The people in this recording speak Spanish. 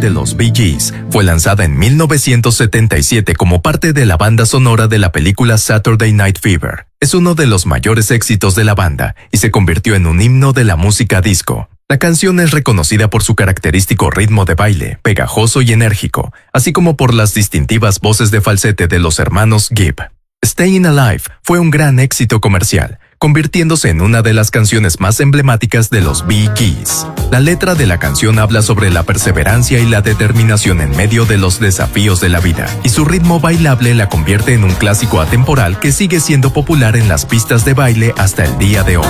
de los Bee Gees fue lanzada en 1977 como parte de la banda sonora de la película Saturday Night Fever. Es uno de los mayores éxitos de la banda y se convirtió en un himno de la música disco. La canción es reconocida por su característico ritmo de baile, pegajoso y enérgico, así como por las distintivas voces de falsete de los hermanos Gibb. Staying Alive fue un gran éxito comercial, convirtiéndose en una de las canciones más emblemáticas de los Bee Gees. La letra de la canción habla sobre la perseverancia y la determinación en medio de los desafíos de la vida, y su ritmo bailable la convierte en un clásico atemporal que sigue siendo popular en las pistas de baile hasta el día de hoy.